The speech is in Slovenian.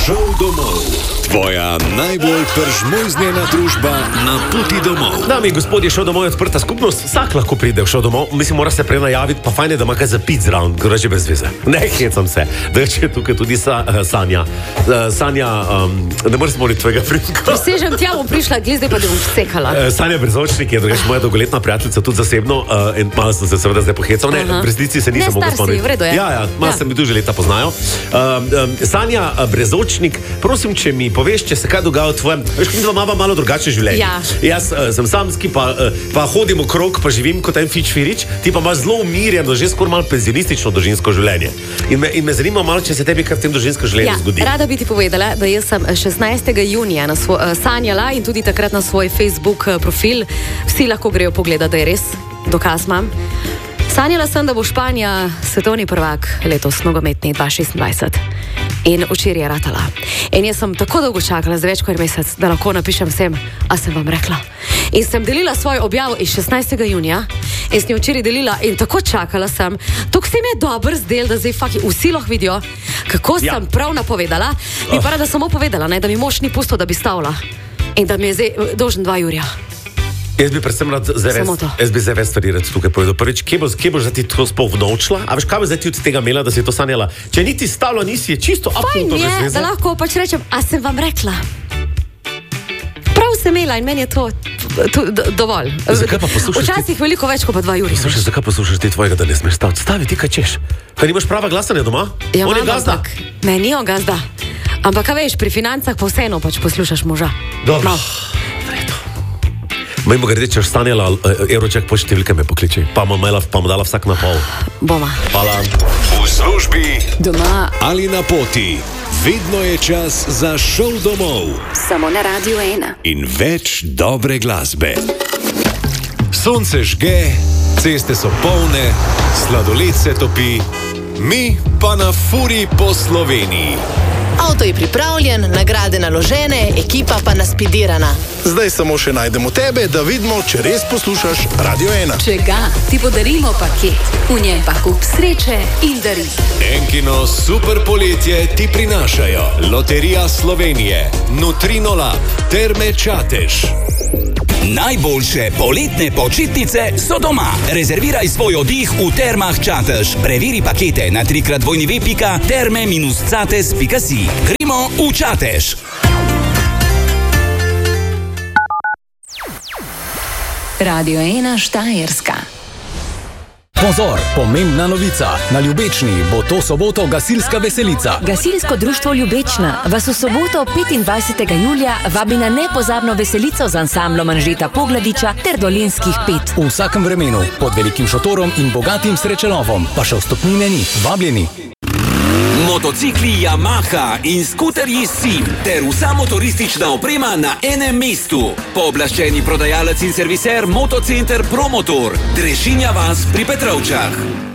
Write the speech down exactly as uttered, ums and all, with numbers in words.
Šel domov. Tvoja najbolj peržmojznjena družba na poti domov. Dame in gospodje, Šel domov je odprta skupnost. Vsak lahko pride v Šel domov. Mislim, mora se prej najaviti, pa fajn je, da ima kaj za pit zraven, gre že brez veze. Ne, hecam se. Da je tukaj tudi sa, uh, Sanja. Uh, Sanja, um, ne moreš spomniti tvojega primka. Presežem tja, bom prišla, glizde pa da bom vsekala. Uh, Sanja Brezočnik je drugač moja dolgoletna prijateljica, tudi zasebno. Uh, in malo sem se seveda zdaj pohecal. Ne, v resnici se nisem mogel spomniti. V redu je. Ja, ja, malo ja. se mi duže leta poznajo. Uh, um, Sanja Brezočnik, prosim, če mi poveš, če se kaj dogaja v tvojem... Veš, mi dva imamo malo drugačne življenje. Ja. Jaz uh, sem samski, pa, uh, pa hodim okrog, pa živim kot en fič firič, ti pa imaš zelo umirjeno, že skoraj malo penzionistično družinsko življenje. In me, in me zanima malo, če se tebi kar v tem družinskem življenju ja, zgodi. Rada bi ti povedala, da jaz sem šestnajstega junija na svoj, uh, sanjala in tudi takrat na svoj Facebook uh, profil. Vsi lahko grejo pogledati, da je res, dokaz imam. Sanjala sem, da bo Španija svetovni prvak letos nogometni dva tisoč šestindvajset. In včeraj je ratala. In jaz sem tako dolgo čakala, za več kot mesec, da lahko napišem vsem, a sem vam rekla. In sem delila svojo objavo iz šestnajstega junija in sem jo včeraj delila in tako čakala sem. Tok se mi je dober zdel, da zdaj faki vsi lahko vidijo, kako ja. sem prav napovedala. Mi oh. pa rada samo povedala, ne, da mi mož ni pustil, da bi stavila. In da mi je zdaj dolžen dva jurja. Jaz bi predvsem rad zdaj res, jaz bi zdaj več stvari rad tukaj povedal. Prvič, kje boš bo zdaj ti to sploh vnovčila? A veš, kaj bi zdaj ti od tega imela, da si to sanjala? Če niti stavila nisi, je čisto absolutno brez veze. Fajn je, da lahko pač rečem, a sem vam rekla. Prav sem imela in meni je to, to do, dovolj. Zakaj pa poslušaš? Včasih ti... veliko več kot pa dva jurja. Poslušaj, zakaj poslušaš ti tvojega, da ne smeš staviti? Stavi ti, kaj češ. Kaj nimaš prava glasanja doma? Ja, on je gazda. Meni je on gazda. Ampak, kaj veš, pri financah pa vseeno pač poslušaš moža. Dobro. Mimo grede, če ostanjala Eurojack po številke me pokliči, pa mu dala vsak na pol. Boma. Hvala. V službi doma ali na poti, vedno je čas za Šel domov. Samo na Radiu ena. In več dobre glasbe. Sonce žge, ceste so polne, sladoled se topi, mi pa na furi po Sloveniji. Avto je pripravljen, nagrade naložene, ekipa pa naspidirana. Zdaj samo še najdemo tebe, da vidimo, če res poslušaš Radio ena. Če ga, ti podarimo paket, v njem pa kup sreče in dari. Enkino super poletje ti prinašajo Loterija Slovenije, Nutrino Lab, Terme Čatež. Najboljše poletne počitnice so doma. Rezerviraj svoj oddih v Termah Čatež. Preveri pakete na trikrat dvojni ve pika terme minus cates pika si. Gremo v Čatež. Radio ena Štajerska. Pozor, pomembna novica. Na Ljubečni bo to soboto gasilska veselica. Gasilsko društvo Ljubečna vas v soboto petindvajsetega julija vabi na nepozabno veselico z ansamblom Anžeta Pogladiča ter Dolenjskih pet. V vsakem vremenu, pod velikim šotorom in bogatim srečelovom, pa še vstopnine ni. Vabljeni. Motocikli Yamaha in skuterji Sim ter vsa motoristična oprema na enem mestu. Pooblaščeni prodajalec in serviser Motocenter Promotor, Drežinja vas pri Petrovčah.